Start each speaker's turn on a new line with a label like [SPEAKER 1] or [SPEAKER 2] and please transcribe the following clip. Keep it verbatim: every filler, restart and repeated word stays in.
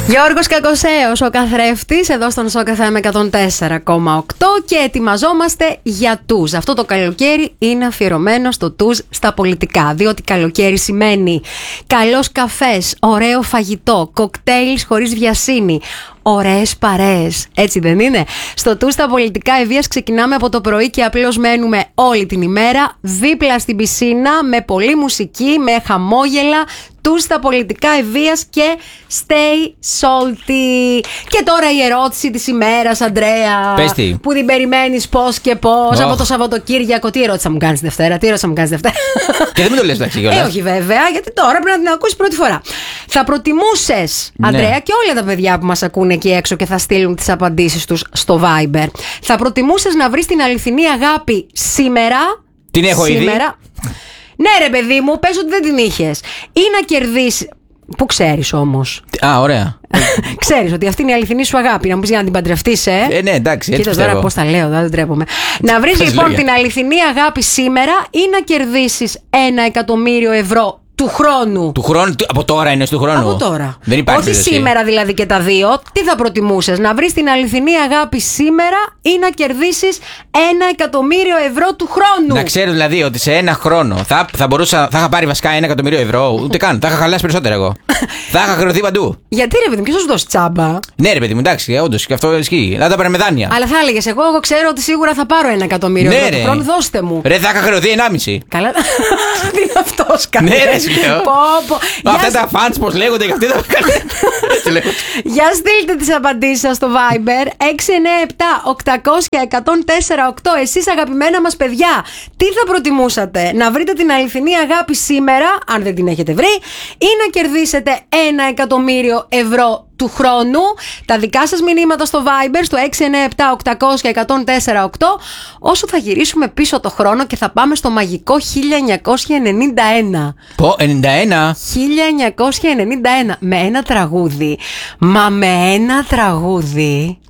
[SPEAKER 1] Γιώργος Κακοσέος, ο καθρέφτης, εδώ στον Σοκ εφ εμ εκατόν τέσσερα κόμμα οκτώ και ετοιμαζόμαστε για τουζ. Αυτό το καλοκαίρι είναι αφιερωμένο στο τουζ στα πολιτικά, διότι καλοκαίρι σημαίνει καλός καφές, ωραίο φαγητό, κοκτέιλ χωρίς βιασύνη, ωραίες παρέες, έτσι δεν είναι? Στο τουζ στα πολιτικά ευβίας ξεκινάμε από το πρωί και απλώς μένουμε όλη την ημέρα δίπλα στην πισίνα με πολλή μουσική, με χαμόγελα. Τουζ στα πολιτικά ευβίας και stay salty. Και τώρα η ερώτηση της ημέρας, Αντρέα.
[SPEAKER 2] Πες τι.
[SPEAKER 1] Που την περιμένεις πώς και πώς.
[SPEAKER 2] Oh.
[SPEAKER 1] Από το Σαββατοκύριακο. Τι ερώτηση θα μου κάνεις Δευτέρα, τι ερώτηση θα μου κάνεις Δευτέρα.
[SPEAKER 2] Και δεν μου το λες εντάξει κιόλας.
[SPEAKER 1] Ε, όχι βέβαια, γιατί τώρα πρέπει να την ακούσεις πρώτη φορά. Θα προτιμούσες,
[SPEAKER 2] Ναι.
[SPEAKER 1] Αντρέα, και όλα τα παιδιά που μας ακούνε εκεί έξω και θα στείλουν τις απαντήσεις τους στο Viber, θα προτιμούσες να βρεις την αληθινή αγάπη σήμερα?
[SPEAKER 2] Την έχω ήδη.
[SPEAKER 1] σήμερα, Ναι, ρε παιδί μου, πες ότι δεν την είχες. Ή να κερδίσεις. Πού ξέρεις όμως?
[SPEAKER 2] Α, ωραία.
[SPEAKER 1] Ξέρεις ότι αυτή είναι η αληθινή σου αγάπη. Να μου πεις για να την παντρευτείς, ε.
[SPEAKER 2] Ε, ναι, εντάξει, έτσι
[SPEAKER 1] Κοίτα τώρα πώς τα λέω, δεν τρέπομαι. Να βρεις
[SPEAKER 2] Πες
[SPEAKER 1] λοιπόν
[SPEAKER 2] λόγια.
[SPEAKER 1] την αληθινή αγάπη σήμερα ή να κερδίσεις ένα εκατομμύριο ευρώ του χρόνου.
[SPEAKER 2] Του χρόνου, από τώρα είναι του χρόνου.
[SPEAKER 1] Από τώρα.
[SPEAKER 2] Δεν υπάρχει.
[SPEAKER 1] Όχι
[SPEAKER 2] περίπτωση.
[SPEAKER 1] σήμερα δηλαδή και τα δύο. Τι θα προτιμούσες, να βρεις την αληθινή αγάπη σήμερα ή να κερδίσεις ένα εκατομμύριο ευρώ του χρόνου?
[SPEAKER 2] Να ξέρω δηλαδή ότι σε ένα χρόνο θα, θα μπορούσα, θα είχα πάρει βασικά ένα εκατομμύριο ευρώ. Ούτε καν. Θα είχα χαλάσει περισσότερο εγώ. Θα είχα χρεωθεί παντού.
[SPEAKER 1] Γιατί ρε παιδί μου, ποιος θα σου δώσει τσάμπα?
[SPEAKER 2] Ναι, ρε παιδί μου, εντάξει, όντως και αυτό ισχύει. Να τα πάρει με δάνεια.
[SPEAKER 1] Αλλά θα έλεγες, εγώ, εγώ ξέρω ότι σίγουρα θα πάρω ένα εκατομμύριο
[SPEAKER 2] Ναι,
[SPEAKER 1] ευρώ του
[SPEAKER 2] ρε.
[SPEAKER 1] χρόνου, δώστε μου.
[SPEAKER 2] Ρε, θα είχα χρεωθεί ενάμιση.
[SPEAKER 1] Καλά. Τι είναι αυτός κάτι.
[SPEAKER 2] Ναι, ρε, σου λέω.
[SPEAKER 1] Πω, πω.
[SPEAKER 2] Αυτά
[SPEAKER 1] Για
[SPEAKER 2] τα fans πώς λέγονται και αυτοί τα κάνουν.
[SPEAKER 1] Για στείλτε τις απαντήσεις σας στο Viber έξι εννιά επτά οκτακόσια εκατόν τέσσερα οκτώ. Εσείς αγαπημένα μας παιδιά, τι θα προτιμούσατε? Να βρείτε την αληθινή αγάπη σήμερα, αν δεν την έχετε βρει, ή να κερδίσετε ένα εκατομμύριο ευρώ του χρόνου? Τα δικά σας μηνύματα στο Viber στο έξι εννιά επτά οκτακόσια εκατόν τέσσερα οκτώ, όσο θα γυρίσουμε πίσω το χρόνο και θα πάμε στο μαγικό χίλια εννιακόσια ενενήντα ένα.
[SPEAKER 2] Πω, ενενήντα ένα.
[SPEAKER 1] χίλια εννιακόσια ενενήντα ένα με ένα τραγούδι. Μα με ένα τραγούδι